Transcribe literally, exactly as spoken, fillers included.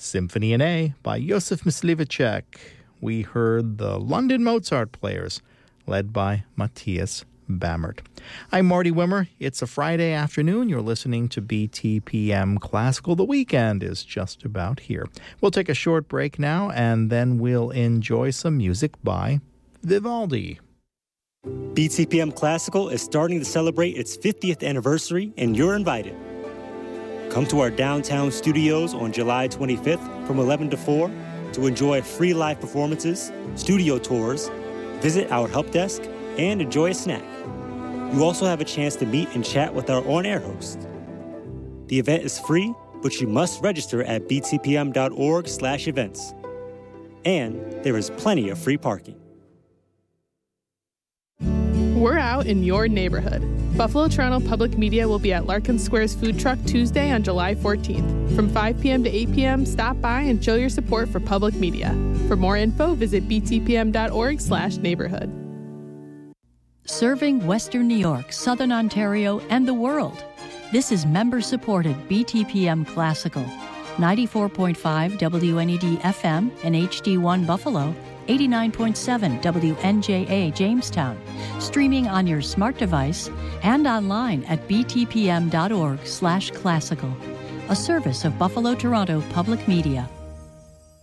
Symphony in A by Josef Myslivacek. We heard the London Mozart Players, led by Matthias Bammert. I'm Marty Wimmer. It's a Friday afternoon. You're listening to B T P M Classical. The weekend is just about here. We'll take a short break now, and then we'll enjoy some music by Vivaldi. B T P M Classical is starting to celebrate its fiftieth anniversary, and you're invited. Come to our downtown studios on July twenty-fifth from eleven to four to enjoy free live performances, studio tours, visit our help desk, and enjoy a snack. You also have a chance to meet and chat with our on-air host. The event is free, but you must register at btpm.org slash events. And there is plenty of free parking. We're out in your neighborhood. Buffalo Toronto Public Media will be at Larkin Square's food truck Tuesday on July fourteenth. From five p.m. to eight p.m., stop by and show your support for public media. For more info, visit btpm.org slash neighborhood. Serving Western New York, Southern Ontario, and the world. This is member-supported B T P M Classical. ninety-four point five W N E D F M and H D one Buffalo, eighty-nine point seven W N J A Jamestown, streaming on your smart device and online at btpm.org slash classical, a service of Buffalo Toronto Public Media.